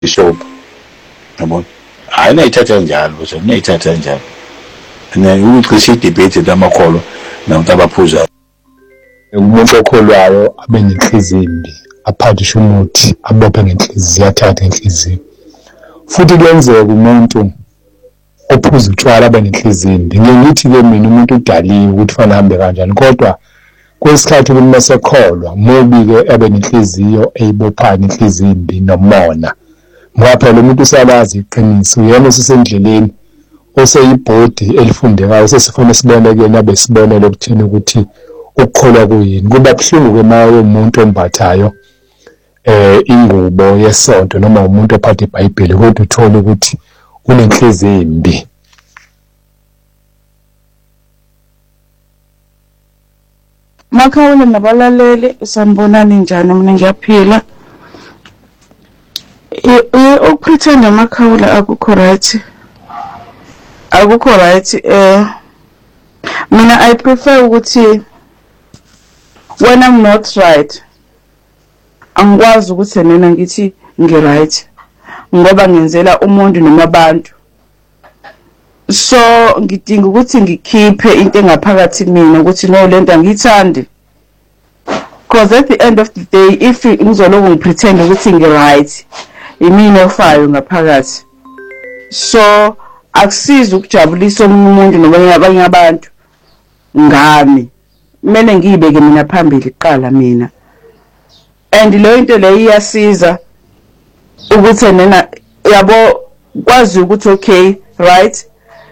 isoap yabona hayi nayithatha njalo bese nayithatha njalo ukucisha idebate lamakholwa nabantu abaphuzayo. Umuntu okholwayo abe nenhliziyo imbi, aphathishe umuthi abophe ngenhliziyo, athathe ngenhliziyo. Futhi kuyenzeka umuntu ophuza utshwala abe nenhliziyo imbi. Ngithi-ke mina umuntu udaliwe ukuthi fanele ahambe kanjani, kodwa kwesikhathi umuntu masekholwa mubi-ke abe nenhliziyo eyibophayo, nenhliziyo imbi nomona. Ngoba phela umuntu usabazi iqiniso, uyena osesendleleni, oseyibhodi elifundekayo, sesifuna siboneke nabe sibonele okuthini ukuthi ukukholwa kuyini. Kuba buhlungu-ke uma umuntu ombathayo ingubo yesonto noma umuntu ophatha iBhayibheli kodwa uthole ukuthi unenhliziyo embi. Makhawule nabalaleli, sanibonani njani? Mina ngiyaphila. Ukupretend amakhawula akukho right. Akukho right. Mina I prefer ukuthi when I'm not right, angikwazi ukuthi nena ngithi ngi-right ngoba ngenzela umuntu noma abantu. So ngidinga ukuthi ngikhiphe into engaphakathi mina ukuthi no lento angiyithandi. Because at the end of the day, if ngizoloku ngipretend ukuthi ngi-right, imina ofayo ngaphakathi. So akusizi ukujabulisa umuntu noma abanye abantu ngami. Kumele ngiyibeke mina phambili kuqala mina. And leyo into leyo iyasiza ukuthi nena yabo kwazi ukuthi okay, right?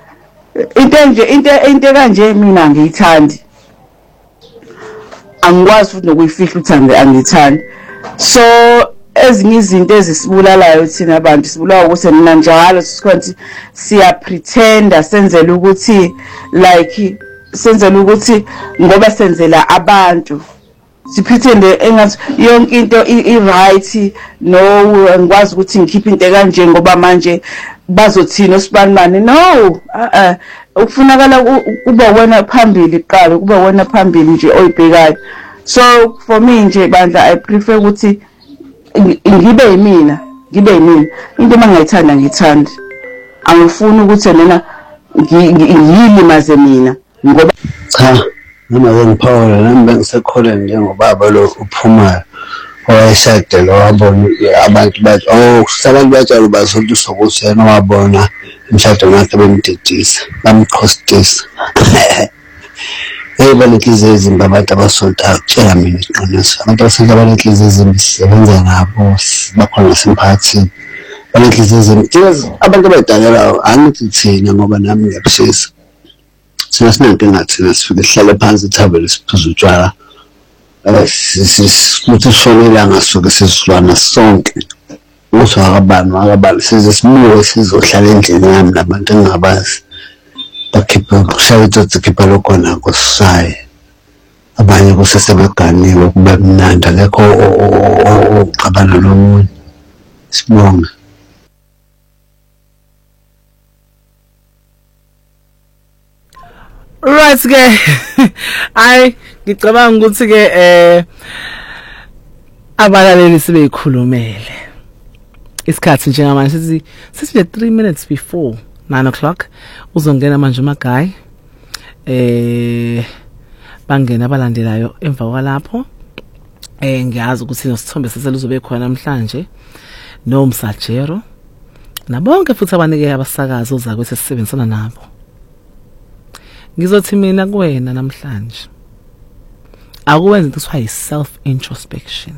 Into kanje mina angiyithandi. Angikwazi futhi nokuyifihla ukuthi angiyithandi. So ezinye izinto ezisibulalayo thina abantu sibulawa ukuthi nina njalo sikhonthi siya pretenda senzela ukuthi like senzela ukuthi ngoba senzela abantu sipretende engathi yonke into i-right. No, ngikwazi ukuthi ngikhiphe into kanje ngoba manje bazothina osibanibani. No, ukufunakala kuba wena phambili kuqala, kuba wena phambili nje oyibhekayo. So for me nje bandla I prefer ukuthi ngibe yimina into mangayithanda ngithanda. Angifuni ukuthi nena ngiyilimaze mina ngoba cha noma ngiphawula nami bengisekhole njengobaba lo uphumayo owayeshade lo wabona abantu bathi abantu batshalo bazothi sokuthi yena wabona umshado wakhe bemdidisa bamqhostisa. Banenhliziyo ezimbi abantu abasontayo, kutshela mina iqiniso. Abantu abasontayo banenhliziyo ezimbi, sisebenza nabo, bakhona nasemphakathini. Banenhliziyo ezimbi. Abantu abadalelayo angithi thina ngoba nami ngiyabushisa. Thina sinenkinga thina sifike sihlale phansi ithabele siphuza utshwala. Sithi sishone ilanga suke sisilwana sonke. Ukuthi akabani size sibuye sizohlala endlini yami nabantu engingabazi. Bakhipha kushaya itsotsi khipha lokhona kusaye. Abanye kusesebeganiwe kube mnandi akekho oxabana nomunye. Sibonge. Right ke ngicabanga ukuthi ke abalaleli sibe ikhulumele isikhathi njengamanje sithi nje 3 minutes before 9 o'clock uzongena manje uMagayi bangena abalandelayo emva kwalapho ngiyazi ukuthi nosithombe seseluzobe khona namhlanje nomsajero nabonke futhi abanike abasakazi ozakwe sesisebenzisana nabo. Ngizothi mina kuwena namhlanje akuwenza into ekuthiwa self introspection,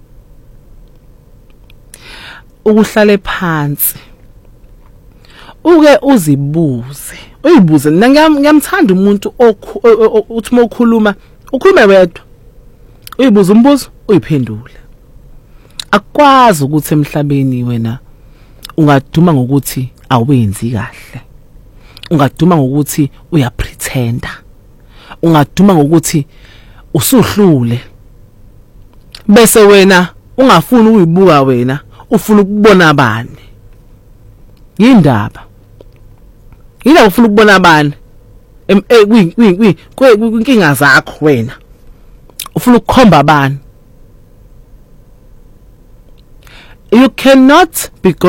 ukuhlale phansi uke uyibuze. Mina ngiyamthanda umuntu uthi uma ukhulume wedwa uyibuza umbuzo uyiphendule. Akwazi ukuthi emhlabeni wena ungaduma ngokuthi awenzi kahle, ungaduma ngokuthi uyapretenda, ungaduma ngokuthi usuhlule bese wena ungafuni uyibuka wena ufuna ukubona abani. Yindaba ufuna ukubona abani kwinkinga zakho wena ufuna ukukhomba abani. You cannot be